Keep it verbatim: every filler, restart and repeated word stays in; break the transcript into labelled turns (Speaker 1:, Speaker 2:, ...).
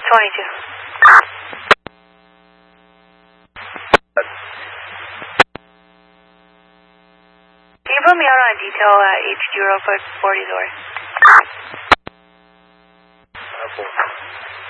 Speaker 1: twenty-two. Can you put me out on a detail at H Q real quick, forty Zori?